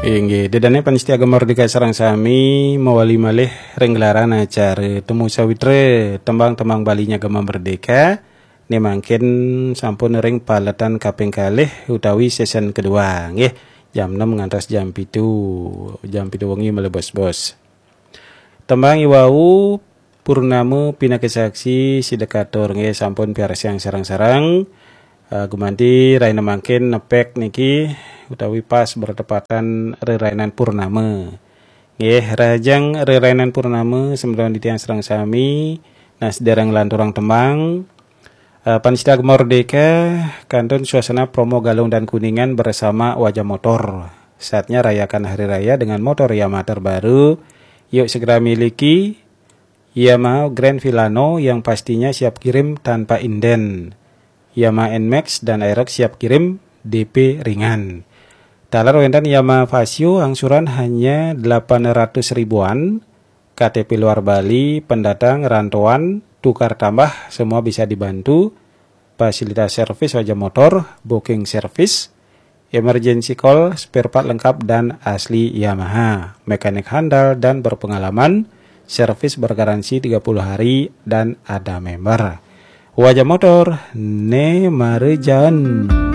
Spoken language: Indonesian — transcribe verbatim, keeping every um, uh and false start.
Inggih, dedane panitia Mardika sareng sami mawali malih renggelaran acara temu sawitre tembang-tembang balinya Gema Merdeka ne mangkin sampun ring paletan kaping kalih utawi season kedua nggih jam enam ngantos jam pitu jam pitu wengi melebos-bos. Tembang iwau Purnama Pinaka Saksi Sidekator nggih sampun piarsa yang sarang-sarang uh, gumanti raina mangkin nepek niki utawi pas bertepatan rerainan purnama. Nggih, rajang rerainan purnama sembilan di tiang serang sami. Nah, sedereng lanturang tembang. Uh, Panitia Merdeka kantun suasana promo Galung dan Kuningan bersama Wajah Motor. Saatnya rayakan hari raya dengan motor Yamaha terbaru. Yuk segera miliki Yamaha Grand Villano yang pastinya siap kirim tanpa inden. Yamaha N Max dan Aerox siap kirim D P ringan. Talar wendan Yamaha Vasio angsuran hanya delapan ratus ribuan, K T P luar Bali, pendatang, rantauan, tukar tambah, semua bisa dibantu. Fasilitas servis Wajah Motor, booking service, emergency call, spare part lengkap dan asli Yamaha, mekanik handal dan berpengalaman, servis bergaransi tiga puluh hari dan ada member. Wajah Motor, ne marejan.